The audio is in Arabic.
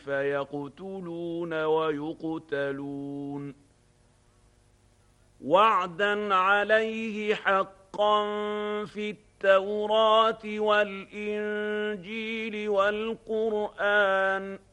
فيقتلون ويقتلون وعدا عليه حقا في التوراة والإنجيل والقرآن